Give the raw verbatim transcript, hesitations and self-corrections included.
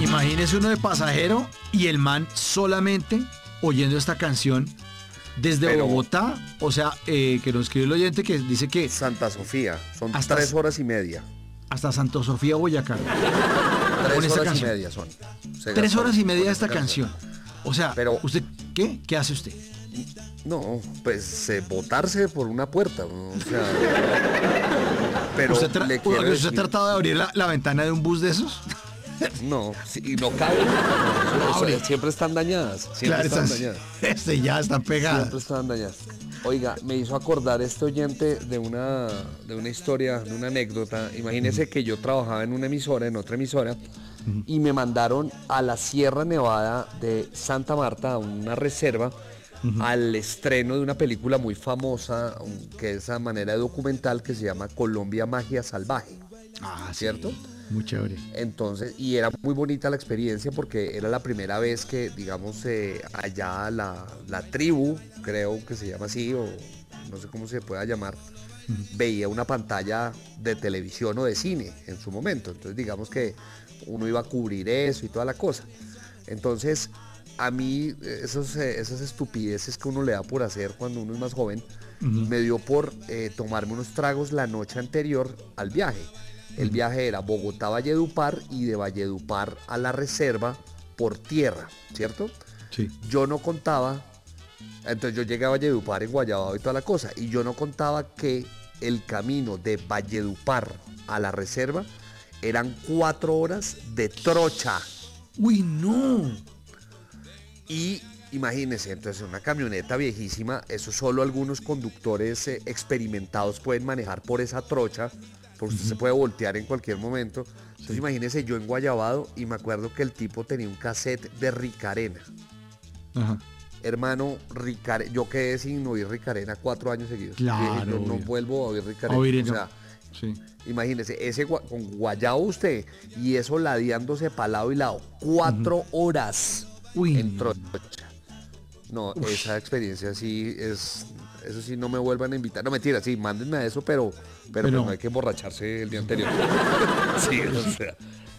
Imagínese uno de pasajero y el man solamente oyendo esta canción desde Pero- Bogotá, o sea, eh, que nos escribe el oyente que dice que Santa Sofía, son Hasta- tres horas y media. hasta Santa Sofía, Boyacá. Con Tres esa horas y canción. media son. Se Tres gastaron horas y media con de esa esta canción. O sea, Pero- ¿usted qué? ¿Qué hace usted? No, pues eh, botarse por una puerta, ¿no? O sea. Pero ¿Usted, tra- le quiero ¿usted decir- ha tratado de abrir la, la ventana de un bus de esos? No, sí, y no cabe. Eso- eso- Abre. siempre están dañadas. Siempre Claro, están esas- dañadas. este ya están pegadas. Siempre estaban dañadas. Oiga, me hizo acordar este oyente de una, de una historia, de una anécdota. Imagínese que yo trabajaba en una emisora, en otra emisora, y me mandaron a la Sierra Nevada de Santa Marta, a una reserva, al estreno de una película muy famosa, um, que es a manera de documental, que se llama Colombia Magia Salvaje. Ah, sí. ¿Cierto? Muy chévere. Entonces, y era muy bonita la experiencia porque era la primera vez que, digamos, eh, allá la, la tribu, creo que se llama así, o no sé cómo se pueda llamar, veía una pantalla de televisión o de cine en su momento. Entonces, digamos que uno iba a cubrir eso y toda la cosa. Entonces, a mí, eh, esos, eh, esas estupideces que uno le da por hacer cuando uno es más joven, me dio por eh, tomarme unos tragos la noche anterior al viaje. El viaje era Bogotá-Valledupar y de Valledupar a la reserva por tierra, ¿cierto? Sí. Yo no contaba, entonces yo llegué a Valledupar en Guayabao y toda la cosa, y yo no contaba que el camino de Valledupar a la reserva eran cuatro horas de trocha. Uy, no. Y imagínense, entonces una camioneta viejísima, eso solo algunos conductores eh, experimentados pueden manejar por esa trocha, porque usted se puede voltear en cualquier momento. Entonces imagínense yo en Guayabado y me acuerdo que el tipo tenía un cassette de Ricarena. Ajá. Hermano, Ricare, yo quedé sin oír Ricarena cuatro años seguidos. Claro, Dije, yo no obvio. vuelvo a oír Ricarena. Oír, o no. sea, Sí. imagínese, ese gua- con Guayabo usted y eso ladeándose para lado y lado. Cuatro horas Uy, en no. trocha. No, esa experiencia sí es. Eso sí, no me vuelvan a invitar. No, mentira, sí, mándenme a eso, pero, pero, Pero- pues no hay que emborracharse el día anterior. Sí, o sea.